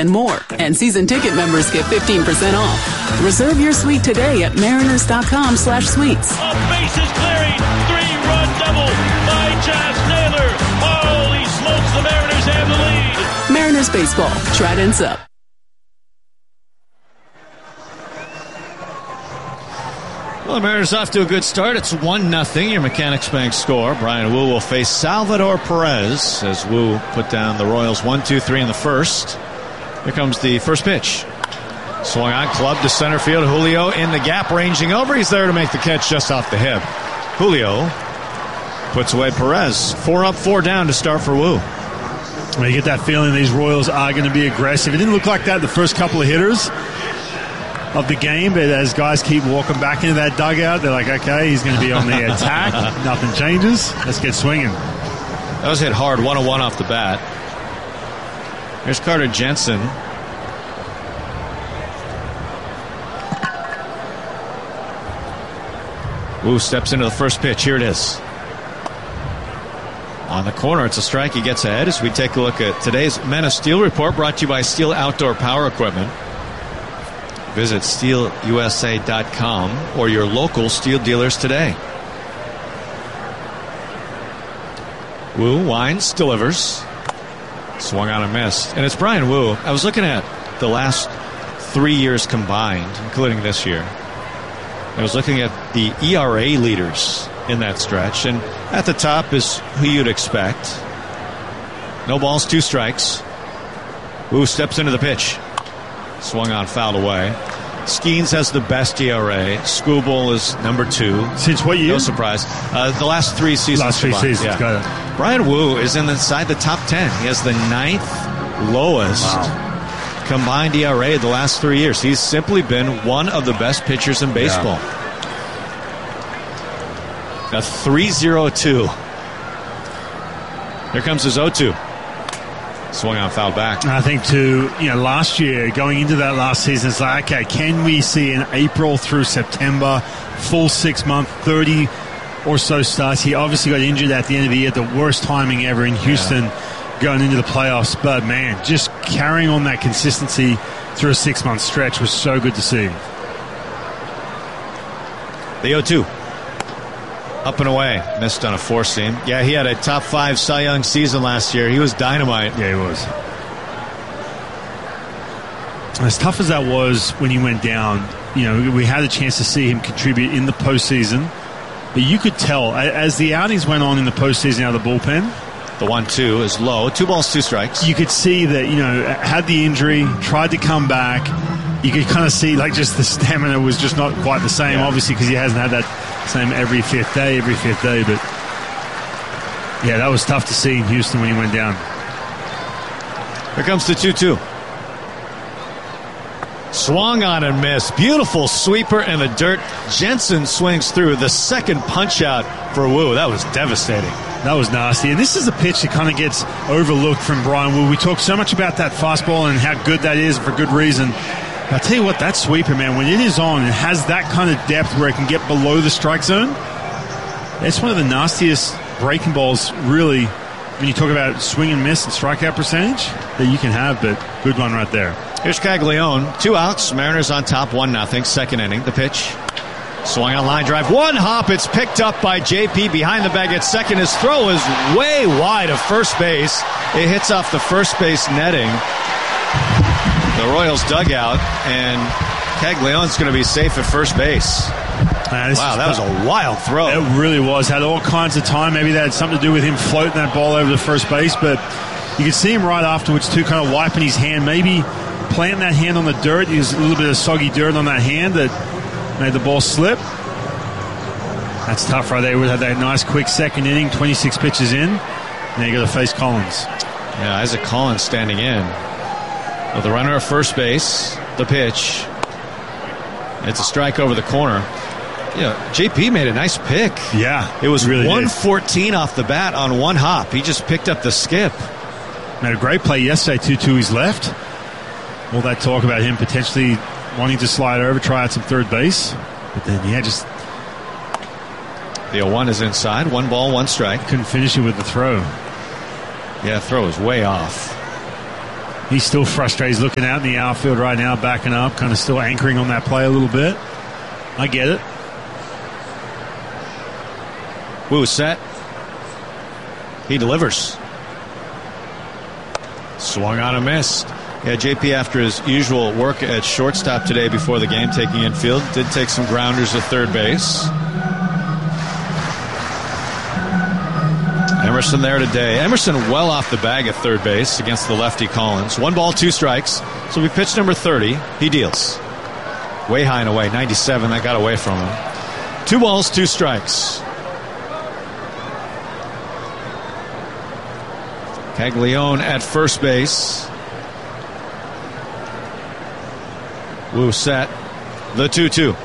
and more. And season ticket members get 15% off. Reserve your suite today at mariners.com/suites. Bases clearing. 3-run double by Josh Naylor. Holy smokes, the Mariners have the lead. Mariners baseball. Trident's up. Well, the Mariners off to a good start. It's 1-0, your Mechanics Bank score. Brian Wu will face Salvador Perez as Wu put down the Royals 1-2-3 in the first. Here comes the first pitch. Swung on, club to center field. Julio in the gap, ranging over. He's there to make the catch just off the hip. Julio puts away Perez. 4 up, 4 down to start for Wu. Well, you get that feeling these Royals are going to be aggressive. It didn't look like that the first couple of hitters of the game, but as guys keep walking back into that dugout, they're like, okay, he's going to be on the attack. Nothing changes. Let's get swinging. That was hit hard, 1-1 off the bat. Here's Carter Jensen. Wu steps into the first pitch. Here it is. On the corner, it's a strike. He gets ahead as we take a look at today's Men of Steel report, brought to you by Steel Outdoor Power Equipment. Visit steelusa.com or your local Steel dealers today. Wu winds, delivers. Swung on and missed. And it's Brian Wu. I was looking at the last 3 years combined, including this year. I was looking at the ERA leaders in that stretch, and at the top is who you'd expect. No balls, 2 strikes. Wu steps into the pitch. Swung on, fouled away. Skeens has the best ERA. Skubal is number 2. Since what year? No surprise. The last 3 seasons. Last 3 combined. seasons. Yeah. Got it. Brian Wu is inside the top 10. He has the 9th lowest combined ERA the last 3 years. He's simply been one of the best pitchers in baseball. A 3.02. Here comes his 0-2. Swung on, foul back. And I think last year, going into that last season, it's like, okay, can we see in April through September, full 6 month, 30 or so starts? He obviously got injured at the end of the year, the worst timing ever in Houston going into the playoffs. But man, just carrying on that consistency through a 6 month stretch was so good to see. The 0-2. Up and away. Missed on a 4-seam. Yeah, he had a top 5 Cy Young season last year. He was dynamite. Yeah, he was. As tough as that was when he went down, we had a chance to see him contribute in the postseason. But you could tell, as the outings went on in the postseason out of the bullpen, the 1-2 is low. 2 balls, 2 strikes. You could see that, had the injury, tried to come back. You could kind of see, just the stamina was just not quite the same, obviously, because he hasn't had that same every fifth day. But, yeah, that was tough to see in Houston when he went down. Here comes the 2-2. Swung on and missed. Beautiful sweeper in the dirt. Jensen swings through the second punch out for Wu. That was devastating. That was nasty. And this is a pitch that kind of gets overlooked from Brian Wu. We talk so much about that fastball and how good that is for good reason. I'll tell you what, that sweeper, man, when it is on, it has that kind of depth where it can get below the strike zone. It's one of the nastiest breaking balls, really, when you talk about swing and miss and strikeout percentage that you can have, but good one right there. Here's Caglione. 2 outs. Mariners on top, 1-0. Second inning. The pitch. Swung on line drive. 1 hop. It's picked up by JP behind the bag at second. His throw is way wide of first base. It hits off the first base netting. The Royals dugout, and Caglione's going to be safe at first base. Wow, that was a wild throw. It really was. Had all kinds of time. Maybe that had something to do with him floating that ball over to first base, but you could see him right afterwards, too, kind of wiping his hand, maybe planting that hand on the dirt. There's a little bit of soggy dirt on that hand that made the ball slip. That's tough right there. We had that nice quick second inning, 26 pitches in. Now you got to face Collins. Yeah, Isaac Collins standing in. With the runner at first base, the pitch. It's a strike over the corner. JP made a nice pick. Yeah, it was really 114 off the bat on 1 hop. He just picked up the skip. Made a great play yesterday, too, to his left. All that talk about him potentially wanting to slide over, try out some third base. But then, just... The 0-1 is inside. 1 ball, 1 strike. Couldn't finish it with the throw. Yeah, throw is way off. He's still frustrated. He's looking out in the outfield right now, backing up, kind of still anchoring on that play a little bit. I get it. Wu set. He delivers. Swung on and missed. Yeah, JP, after his usual work at shortstop today before the game, taking infield, did take some grounders at third base. Emerson there today. Emerson well off the bag at third base against the lefty Collins. 1 ball, 2 strikes. So we pitch number 30. He deals. Way high and away. 97. That got away from him. 2 balls, 2 strikes. Caglione at first base. Wu set. The 2-2.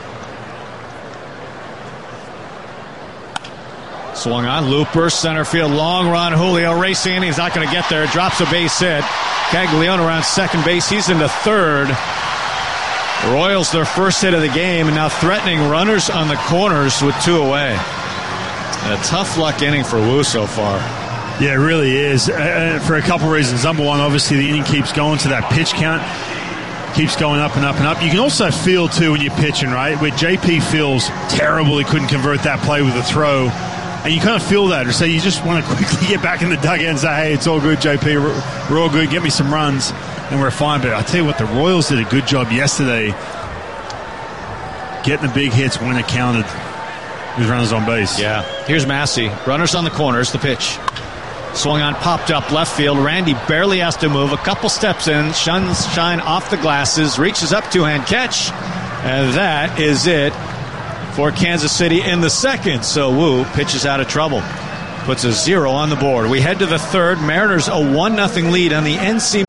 Swung on. Looper, center field, long run. Julio racing in. He's not going to get there. Drops a base hit. Caglione around second base. He's into third. Royals their first hit of the game, and now threatening runners on the corners with 2 away. A tough luck inning for Wu so far. Yeah, it really is. For a couple reasons. Number one, obviously the inning keeps going to that pitch count. Keeps going up and up and up. You can also feel, too, when you're pitching, right? Where JP feels terrible he couldn't convert that play with a throw. And you kind of feel that. Or say you just want to quickly get back in the dugout and say, hey, it's all good, JP. We're all good. Get me some runs, and we're fine. But I tell you what, the Royals did a good job yesterday getting the big hits when it counted with runners on base. Yeah. Here's Massey. Runners on the corners. The pitch. Swung on, popped up left field. Randy barely has to move. A couple steps in. Shine off the glasses. Reaches up, 2-hand catch. And that is it for Kansas City in the second. So Wu pitches out of trouble. Puts a 0 on the board. We head to the third. Mariners a 1-0 lead on the NC.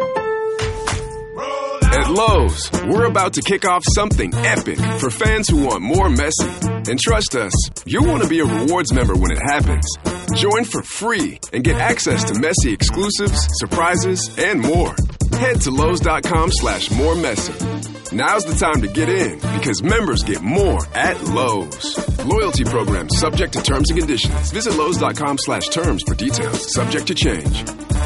At Lowe's, we're about to kick off something epic for fans who want more Messi. And trust us, you'll want to be a rewards member when it happens. Join for free and get access to Messi exclusives, surprises, and more. Head to Lowe's.com/more Messi. Now's the time to get in because members get more at Lowe's. Loyalty program subject to terms and conditions. Visit Lowe's.com/terms for details. Subject to change.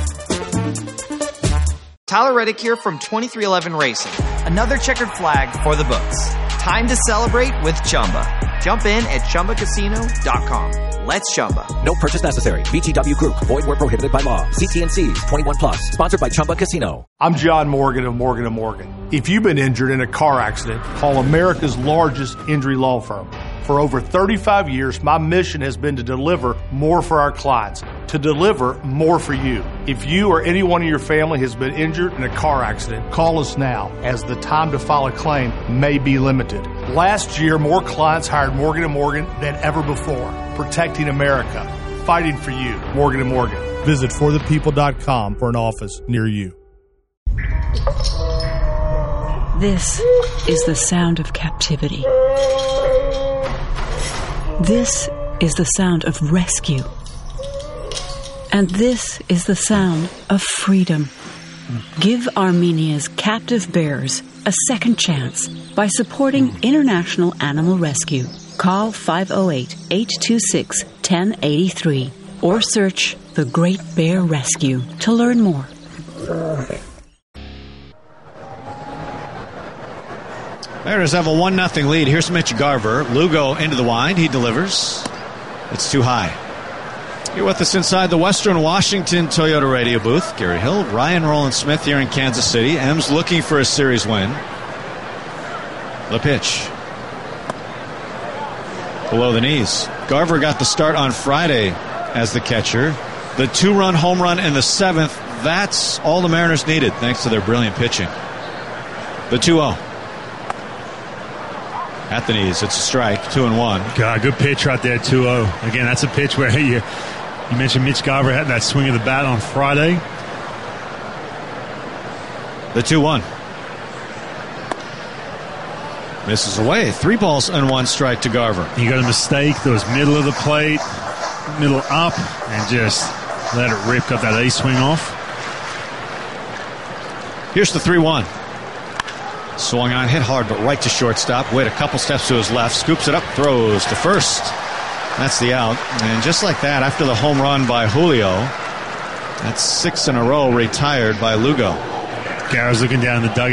Tyler Reddick here from 2311 Racing. Another checkered flag for the books. Time to celebrate with Chumba. Jump in at ChumbaCasino.com. Let's Chumba. No purchase necessary. VGW Group. Void where prohibited by law. CT&C's 21 plus. Sponsored by Chumba Casino. I'm John Morgan of Morgan & Morgan. If you've been injured in a car accident, call America's largest injury law firm. For over 35 years, my mission has been to deliver more for our clients, to deliver more for you. If you or anyone in your family has been injured in a car accident, call us now, as the time to file a claim may be limited. Last year, more clients hired Morgan & Morgan than ever before, protecting America, fighting for you. Morgan & Morgan. Visit forthepeople.com for an office near you. This is the sound of captivity. This is the sound of rescue. And this is the sound of freedom. Give Armenia's captive bears a second chance by supporting International Animal Rescue. Call 508-826-1083 or search The Great Bear Rescue to learn more. Mariners have a 1-0 lead. Here's Mitch Garver. Lugo into the wind. He delivers. It's too high. You're with us inside the Western Washington Toyota radio booth. Gary Hill, Ryan Rowland-Smith here in Kansas City. M's looking for a series win. The pitch. Below the knees. Garver got the start on Friday as the catcher. The 2-run home run in the 7th. That's all the Mariners needed thanks to their brilliant pitching. The 2-0. At the knees, it's a strike, 2-1. God, good pitch right there, 2-0. Again, that's a pitch where you mentioned Mitch Garver had that swing of the bat on Friday. The 2-1. Misses away. 3 balls and 1 strike to Garver. He got a mistake. That was middle of the plate, middle up, and just let it rip, got that A swing off. Here's the 3-1. Swung on, hit hard, but right to shortstop. Wait a couple steps to his left, scoops it up, throws to first. That's the out. And just like that, after the home run by Julio, that's 6 in a row retired by Lugo. Garrett's looking down in the dugout.